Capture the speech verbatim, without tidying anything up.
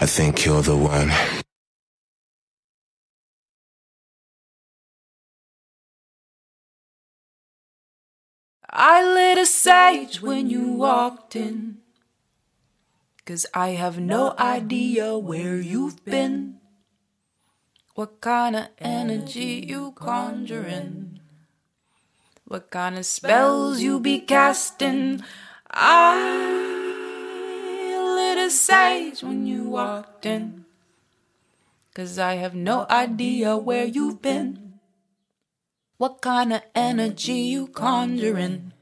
I think you're the one. I lit a sage when you walked in, 'cause I have no idea where you've been, what kind of energy you conjuring, what kind of spells you be casting. I lit a sage when you walked in, 'cause I have no idea where you've been, what kind of energy you conjuring,